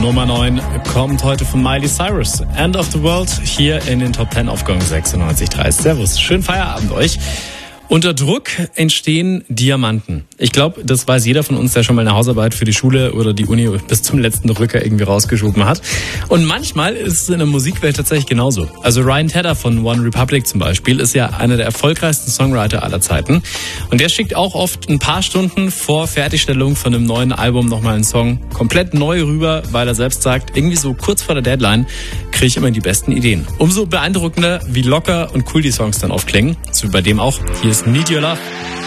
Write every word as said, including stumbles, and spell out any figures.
Nummer neun kommt heute von Miley Cyrus. End of the World hier in den Top zehn auf Gong sechsundneunzig Komma drei. Servus, schönen Feierabend euch. Unter Druck entstehen Diamanten. Ich glaube, das weiß jeder von uns, der schon mal eine Hausarbeit für die Schule oder die Uni bis zum letzten Drücker irgendwie rausgeschoben hat. Und manchmal ist es in der Musikwelt tatsächlich genauso. Also Ryan Tedder von One Republic zum Beispiel ist ja einer der erfolgreichsten Songwriter aller Zeiten. Und der schickt auch oft ein paar Stunden vor Fertigstellung von einem neuen Album nochmal einen Song komplett neu rüber, weil er selbst sagt, irgendwie so kurz vor der Deadline kriege ich immer die besten Ideen. Umso beeindruckender, wie locker und cool die Songs dann oft klingen. So bei dem auch. Hier ist Need Your Love.